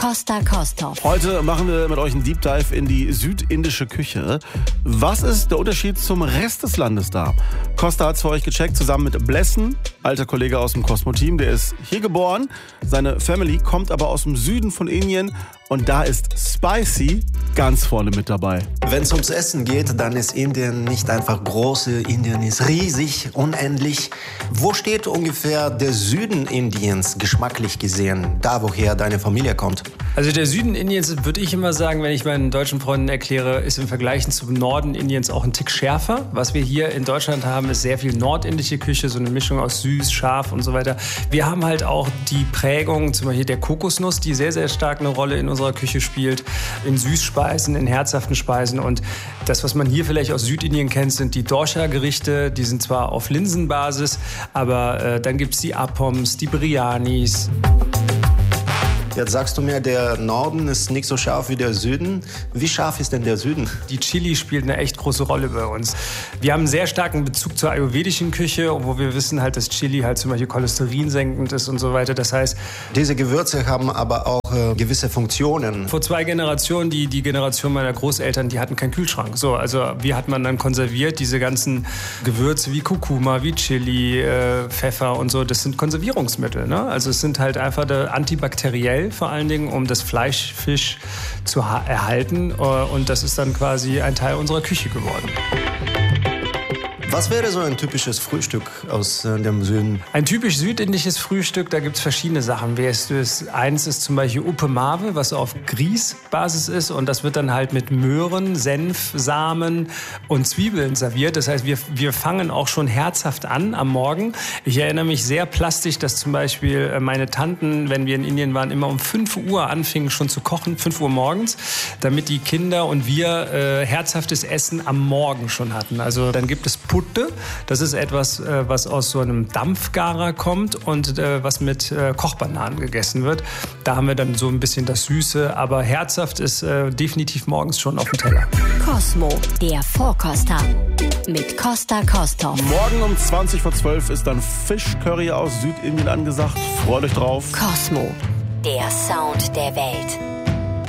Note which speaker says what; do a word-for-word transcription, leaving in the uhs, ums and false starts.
Speaker 1: Costa Kostov.
Speaker 2: Heute machen wir mit euch einen Deep Dive in die südindische Küche. Was ist der Unterschied zum Rest des Landes da? Costa hat es für euch gecheckt, zusammen mit Blessen, alter Kollege aus dem Cosmo-Team. Der ist hier geboren. Seine Family kommt aber aus dem Süden von Indien. Und da ist Spicy ganz vorne mit dabei.
Speaker 3: Wenn es ums Essen geht, dann ist Indien nicht einfach groß. Indien ist riesig, unendlich. Wo steht ungefähr der Süden Indiens, geschmacklich gesehen, da woher deine Familie kommt?
Speaker 4: Also der Süden Indiens, würde ich immer sagen, wenn ich meinen deutschen Freunden erkläre, ist im Vergleich zum Norden Indiens auch ein Tick schärfer. Was wir hier in Deutschland haben, ist sehr viel nordindische Küche, so eine Mischung aus süß, scharf und so weiter. Wir haben halt auch die Prägung, zum Beispiel der Kokosnuss, die sehr, sehr stark eine Rolle in unserer Küche spielt, in Süßspeisen, in herzhaften Speisen. Und das, was man hier vielleicht aus Südindien kennt, sind die Dosha-Gerichte. Die sind zwar auf Linsenbasis, aber äh, dann gibt es die Appams, die Biryanis.
Speaker 3: Jetzt sagst du mir, der Norden ist nicht so scharf wie der Süden. Wie scharf ist denn der Süden?
Speaker 4: Die Chili spielt eine echt große Rolle bei uns. Wir haben einen sehr starken Bezug zur ayurvedischen Küche, wo wir wissen halt, dass Chili halt zum Beispiel cholesterinsenkend ist und so weiter. Das heißt,
Speaker 3: diese Gewürze haben aber auch äh, gewisse Funktionen.
Speaker 4: Vor zwei Generationen, die, die Generation meiner Großeltern, die hatten keinen Kühlschrank. So, also wie hat man dann konserviert? Diese ganzen Gewürze wie Kurkuma, wie Chili, äh, Pfeffer und so, das sind Konservierungsmittel. Ne? Also es sind halt einfach antibakteriell, vor allen Dingen, um das Fleisch, Fisch zu erhalten. Und das ist dann quasi ein Teil unserer Küche geworden.
Speaker 3: Was wäre so ein typisches Frühstück aus äh, dem Süden?
Speaker 4: Ein typisch südindisches Frühstück, da gibt es verschiedene Sachen. Eins ist zum Beispiel Upamave, was auf Grießbasis ist. Und das wird dann halt mit Möhren, Senf, Samen und Zwiebeln serviert. Das heißt, wir, wir fangen auch schon herzhaft an am Morgen. Ich erinnere mich sehr plastisch, dass zum Beispiel meine Tanten, wenn wir in Indien waren, immer um fünf Uhr anfingen schon zu kochen, fünf Uhr morgens, damit die Kinder und wir äh, herzhaftes Essen am Morgen schon hatten. Also dann gibt es Putte. Das ist etwas, was aus so einem Dampfgarer kommt und was mit Kochbananen gegessen wird. Da haben wir dann so ein bisschen das Süße, aber herzhaft ist definitiv morgens schon auf dem Teller.
Speaker 1: Cosmo, der Vorkoster mit Costa Kostov.
Speaker 2: Morgen um zwanzig vor zwölf ist dann Fischcurry aus Südindien angesagt. Freut euch drauf.
Speaker 1: Cosmo, der Sound der Welt.